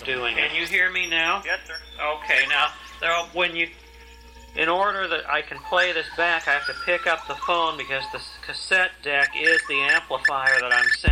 doing it. Can you hear me now? Yes, sir. Okay, now, in order that I can play this back, I have to pick up the phone because the cassette deck is the amplifier that I'm sending.